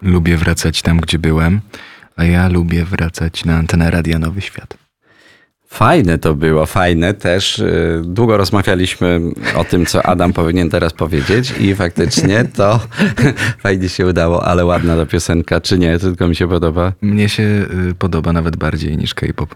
Lubię wracać tam, gdzie byłem, a ja lubię wracać na antenę Radia Nowy Świat. Fajne to było, fajne też. Długo rozmawialiśmy o tym, co Adam powinien teraz powiedzieć i faktycznie to fajnie się udało, ale ładna ta piosenka, czy nie? Tylko mi się podoba. Mnie się podoba nawet bardziej niż K-pop.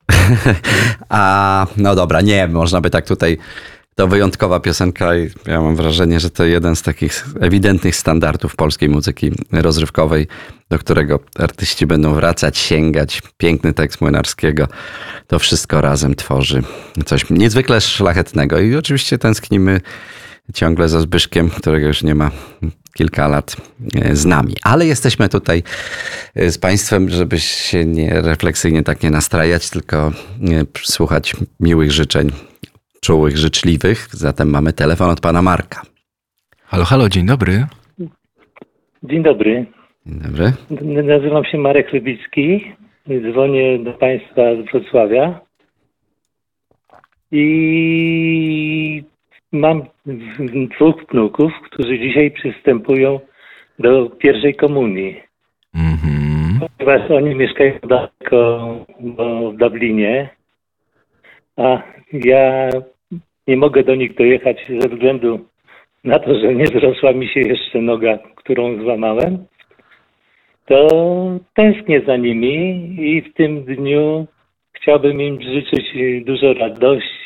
A no dobra, nie, można by tak tutaj. To wyjątkowa piosenka i ja mam wrażenie, że to jeden z takich ewidentnych standardów polskiej muzyki rozrywkowej, do którego artyści będą wracać, sięgać. Piękny tekst Młynarskiego. To wszystko razem tworzy coś niezwykle szlachetnego. I oczywiście tęsknimy ciągle za Zbyszkiem, którego już nie ma kilka lat z nami. Ale jesteśmy tutaj z Państwem, żeby się nie refleksyjnie tak nie nastrajać, tylko słuchać miłych życzeń, czułych, życzliwych. Zatem mamy telefon od pana Marka. Halo, halo, dzień dobry. Dzień dobry. Dzień dobry. Nazywam się Marek Rybicki. Dzwonię do Państwa z Wrocławia. I mam dwóch wnuków, którzy dzisiaj przystępują do pierwszej komunii. Ponieważ oni mieszkają daleko w Dublinie, a ja nie mogę do nich dojechać ze względu na to, że nie zrosła mi się jeszcze noga, którą złamałem, to tęsknię za nimi i w tym dniu chciałbym im życzyć dużo radości